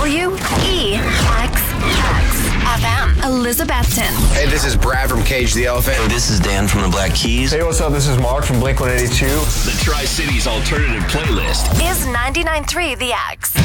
FM. Elizabethton. Hey, this is Brad from Cage the Elephant. Hey, this is Dan from the Black Keys. Hey, what's up? This is Mark from Blink-182. The Tri-Cities Alternative Playlist Is 99.3 The X.